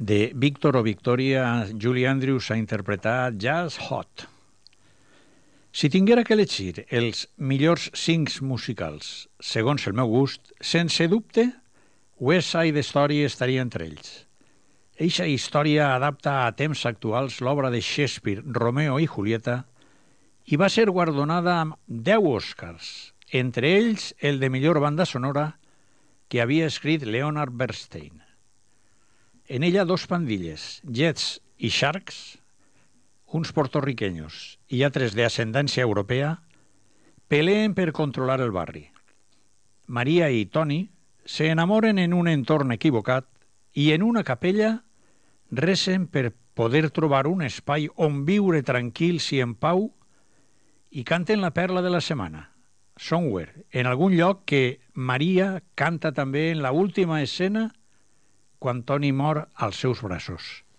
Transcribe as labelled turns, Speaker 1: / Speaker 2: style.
Speaker 1: de Víctor o Victoria, Julie Andrews ha interpretat Just Hot. Si tinguera que elegir els millors 5 musicals, segons el meu gust, sense dubte, West Side Story estaria entre ells. Eixa història adapta a temps actuals l'obra de Shakespeare, Romeo i Julieta, i va ser guardonada amb 10 Oscars, entre ells el de millor banda sonora que havia escrit Leonard Bernstein. En ella 2 pandilles, Jets i Sharks, uns portorriqueños i altres d'ascendència europea, peleen per controlar el barri. Maria i Tony se enamoren en un entorn equivocat i en una capella recen per poder trobar un espai on viure tranquils i en pau i canten la perla de la setmana, Somewhere, en algun lloc que Maria canta també en la última escena quan Tony mor als seus braços.